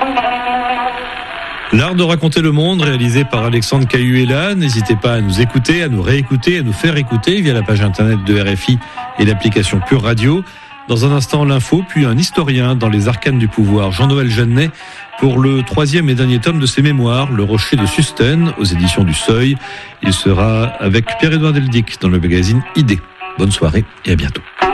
L'art de raconter le monde, réalisé par Alexandre Cahuela. N'hésitez pas à nous écouter, à nous réécouter, à nous faire écouter via la page internet de RFI et l'application Pure Radio. Dans un instant, l'info, puis un historien dans les arcanes du pouvoir, Jean-Noël Jeannet, pour le 3e et dernier tome de ses mémoires, Le Rocher de Susten, aux éditions du Seuil. Il sera avec Pierre-Édouard Deldic dans le magazine Idées. Bonne soirée et à bientôt.